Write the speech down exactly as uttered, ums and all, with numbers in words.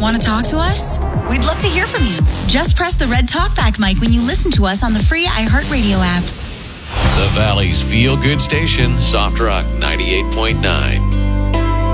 Want to talk to us? We'd love to hear from you. Just press the red talkback mic when you listen to us on the free iHeartRadio app. The Valley's feel-good station, Soft Rock ninety-eight point nine.